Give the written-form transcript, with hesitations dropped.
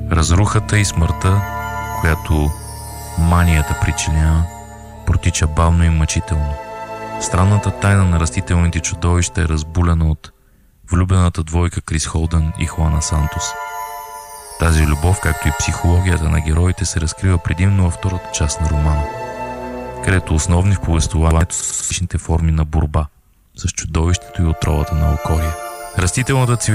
Разрухата и смъртта, която манията причинява, протича бавно и мъчително. Странната тайна на растителните чудовища е разбулена от влюбената двойка Крис Холдън и Хуана Сантос. Тази любов, както и психологията на героите, се разкрива предимно във втората част на романа, където основни в повествованието са различните форми на борба с чудовището и отровата на Алкория. Растителната